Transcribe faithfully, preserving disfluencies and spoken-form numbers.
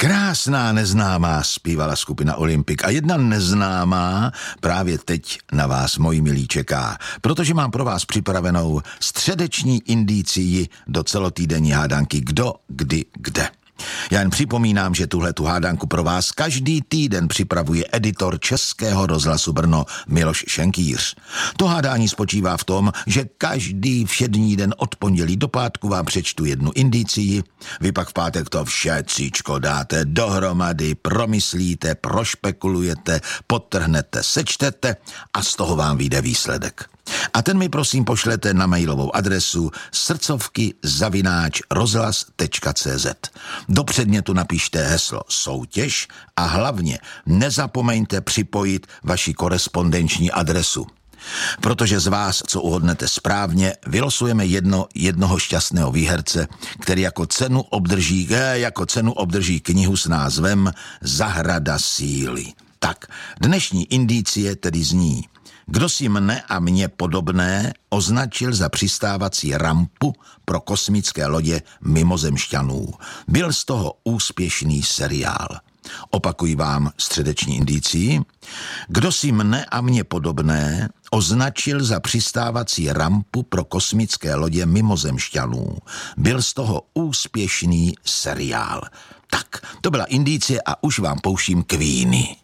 Krásná neznámá, zpívala skupina Olympik, a jedna neznámá právě teď na vás, moji milí, čeká, protože mám pro vás připravenou středeční indicii do celotýdenní hádanky Kdo, kdy, kde. Já jen připomínám, že tuhle tu hádanku pro vás každý týden připravuje editor Českého rozhlasu Brno Miloš Šenkýř. To hádání spočívá v tom, že každý všední den od pondělí do pátku vám přečtu jednu indicii, vy pak v pátek to všecíčko dáte dohromady, promyslíte, prošpekulujete, podtrhnete, sečtete a z toho vám vyjde výsledek. A ten mi prosím pošlete na mailovou adresu srdcovky zavináč rozhlas tečka cé zet. Do předmětu napište heslo soutěž a hlavně nezapomeňte připojit vaši korespondenční adresu. Protože z vás, co uhodnete správně, vylosujeme jedno, jednoho šťastného výherce, který jako cenu obdrží, jako cenu obdrží knihu s názvem Zahrada síly. Tak, dnešní indicie tedy zní: kdo si mne a mně podobné označil za přistávací rampu pro kosmické lodě mimozemšťanů. Byl z toho úspěšný seriál. Opakuji vám středeční indicii. Kdo si mne a mně podobné označil za přistávací rampu pro kosmické lodě mimozemšťanů. Byl z toho úspěšný seriál. Tak, to byla indicie a už vám pouštím Queeny.